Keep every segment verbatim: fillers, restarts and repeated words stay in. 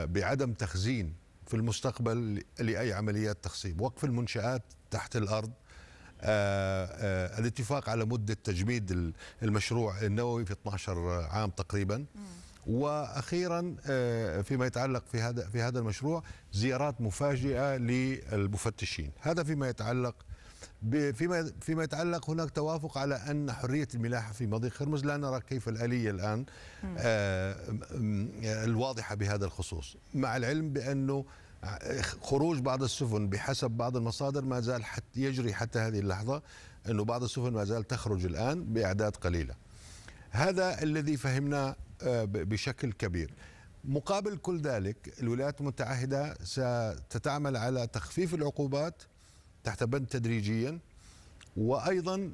بعدم تخزين في المستقبل لأي عمليات تخصيب، وقف المنشآت تحت الأرض، آآ آآ الاتفاق على مدة تجميد المشروع النووي في اثني عشر عام تقريبا، واخيرا فيما يتعلق في هذا في هذا المشروع زيارات مفاجئة للمفتشين. هذا فيما يتعلق فيما فيما يتعلق هناك توافق على ان حريه الملاحه في مضيق هرمز. لا نرى كيف الاليه الان الواضحه بهذا الخصوص، مع العلم بانه خروج بعض السفن بحسب بعض المصادر ما زال حتى يجري حتى هذه اللحظه، انه بعض السفن ما زال تخرج الان باعداد قليله. هذا الذي فهمناه بشكل كبير. مقابل كل ذلك الولايات المتعهده ستتعامل على تخفيف العقوبات تحت بند تدريجيا، وايضا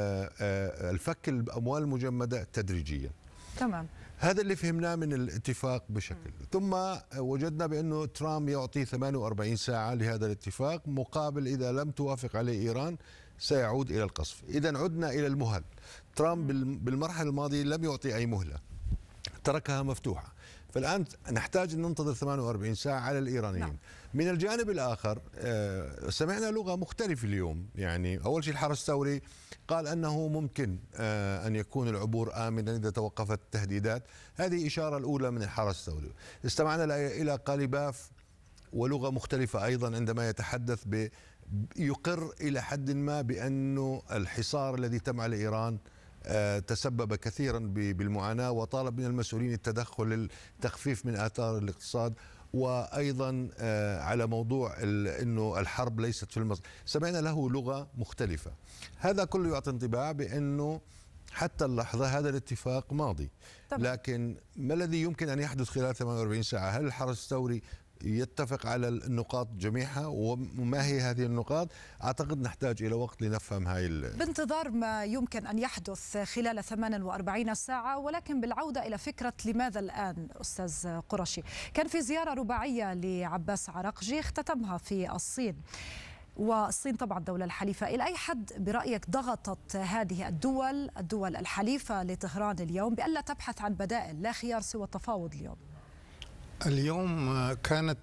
الفك الاموال المجمده تدريجيا. تمام. هذا اللي فهمناه من الاتفاق بشكل. ثم وجدنا بانه ترامب يعطي ثمانية وأربعين ساعه لهذا الاتفاق، مقابل اذا لم توافق عليه ايران سيعود الى القصف. اذا عدنا الى المهل. ترامب بالمرحله الماضيه لم يعطي اي مهله، تركها مفتوحه. فالآن نحتاج أن ننتظر ثمانية وأربعين ساعة على الإيرانيين. نعم. من الجانب الآخر سمعنا لغة مختلفة اليوم. يعني أول شيء الحرس الثوري قال أنه ممكن أن يكون العبور آمنا إذا توقفت التهديدات. هذه إشارة الأولى من الحرس الثوري. استمعنا إلى قالباف ولغة مختلفة أيضا عندما يتحدث ب يقر إلى حد ما بأنه الحصار الذي تم على إيران تسبب كثيرا بالمعاناة، وطالب من المسؤولين التدخل للتخفيف من آثار الاقتصاد، وأيضا على موضوع أنه الحرب ليست في المصر. سمعنا له لغة مختلفة. هذا كله يعطي انطباع بأنه حتى اللحظة هذا الاتفاق ماضي. لكن ما الذي يمكن أن يحدث خلال ثمانية وأربعين ساعة؟ هل الحرس الثوري يتفق على النقاط جميعها، وما هي هذه النقاط؟ أعتقد نحتاج إلى وقت لنفهم هاي بانتظار ما يمكن أن يحدث خلال ثمانية وأربعين ساعة. ولكن بالعودة إلى فكرة لماذا الآن أستاذ قرشي، كان في زيارة رباعية لعباس عراقجي اختتمها في الصين، والصين طبعا الدولة الحليفة. إلى أي حد برأيك ضغطت هذه الدول الدول الحليفة لطهران اليوم بألا تبحث عن بدائل، لا خيار سوى التفاوض اليوم؟ اليوم كانت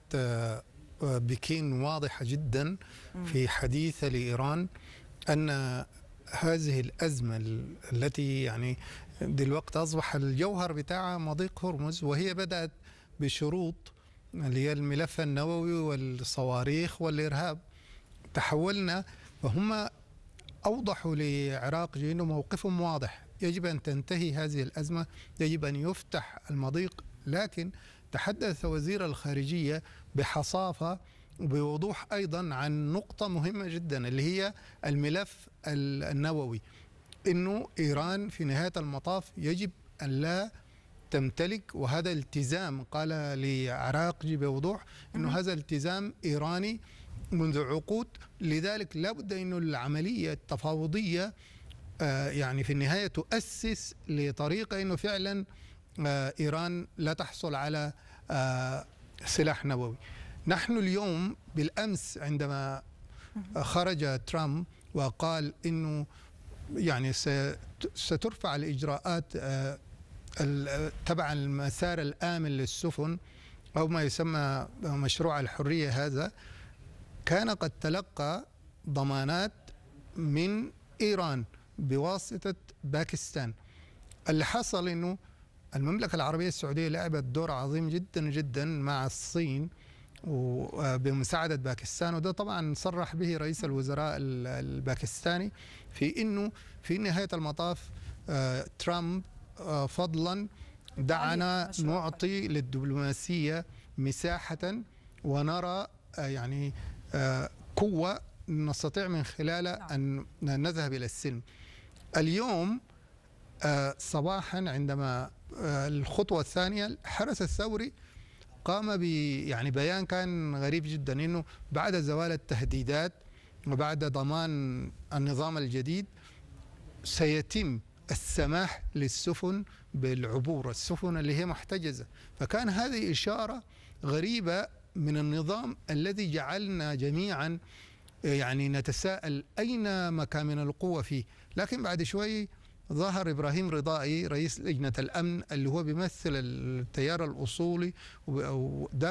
بكين واضحة جدا في حديث لإيران أن هذه الأزمة التي يعني دلوقتي أصبح الجوهر بتاعها مضيق هرمز، وهي بدأت بشروط اللي هي الملف النووي والصواريخ والإرهاب، تحولنا فهم أوضحوا لعراقجي أنه موقفهم واضح، يجب أن تنتهي هذه الأزمة، يجب أن يفتح المضيق. لكن تحدث وزير الخارجية بحصافة وبوضوح أيضا عن نقطة مهمة جدا اللي هي الملف النووي، إنه إيران في نهاية المطاف يجب أن لا تمتلك، وهذا التزام قال لعراقجي بوضوح إنه هذا التزام إيراني منذ عقود. لذلك لابد إنه العملية التفاوضية يعني في النهاية تؤسس لطريقة إنه فعلا إيران لا تحصل على سلاح نووي. نحن اليوم بالأمس عندما خرج ترامب وقال إنه يعني سترفع الإجراءات تبع المسار الآمن للسفن أو ما يسمى مشروع الحرية، هذا كان قد تلقى ضمانات من إيران بواسطة باكستان. اللي حصل إنه المملكة العربية السعودية لعبت دور عظيم جدا جدا مع الصين وبمساعدة باكستان، وده طبعا صرح به رئيس الوزراء الباكستاني في انه في نهاية المطاف ترامب فضلا دعنا نعطي للدبلوماسية مساحة ونرى يعني قوة نستطيع من خلالها أن نذهب إلى السلم. اليوم صباحا عندما الخطوة الثانية الحرس الثوري قام ب يعني بيان كان غريب جدا، انه بعد زوال التهديدات وبعد ضمان النظام الجديد سيتم السماح للسفن بالعبور، السفن اللي هي محتجزة. فكان هذه إشارة غريبة من النظام الذي جعلنا جميعا يعني نتساءل أين مكامن القوة فيه. لكن بعد شوي ظهر إبراهيم رضائي رئيس لجنة الأمن اللي هو بيمثل التيار الأصولي